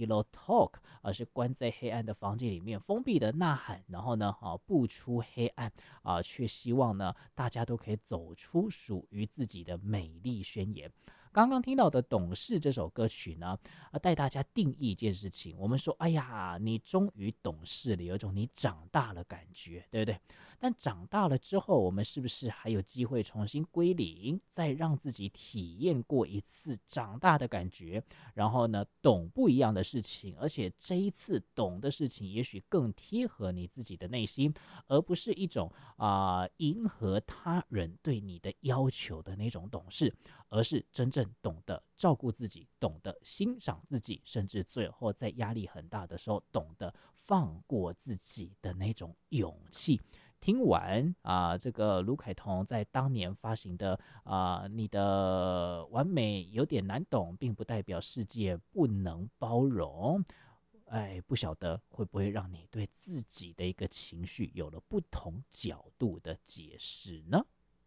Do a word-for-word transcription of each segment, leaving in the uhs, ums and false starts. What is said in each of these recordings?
pillow talk， 而是关在黑暗的房间里面，封闭的呐喊，然后呢，啊，步出黑暗啊，却希望呢，大家都可以走出属于自己的美丽宣言。刚刚听到的《懂事》这首歌曲呢，啊，带大家定义一件事情。我们说，哎呀，你终于懂事了，有一种你长大了感觉，对不对？但长大了之后，我们是不是还有机会重新归零，再让自己体验过一次长大的感觉？然后呢，懂不一样的事情，而且这一次懂的事情，也许更贴合你自己的内心，而不是一种啊、呃迎合他人对你的要求的那种懂事。而是真正懂得照顾自己，懂得欣赏自己，甚至最后在压力很大的时候，懂得放过自己的那种勇气。听完啊、呃，这个卢凯彤在当年发行的啊、呃，你的完美有点难懂，并不代表世界不能包容。哎，不晓得会不会让你对自己的一个情绪有了不同角度的解释呢？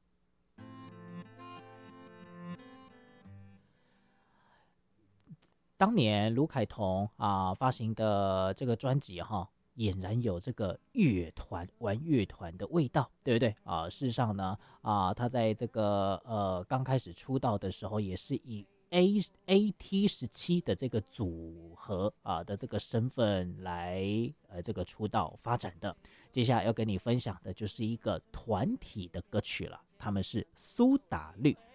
当年卢凯彤啊发行的这个专辑哈，俨然有这个乐团玩乐团的味道，对不对啊？事实上呢啊，他在这个呃刚开始出道的时候，也是以 A A T 十七的这个组合啊的这个身份来呃这个出道发展的。接下来要跟你分享的就是一个团体的歌曲了，他们是苏打绿。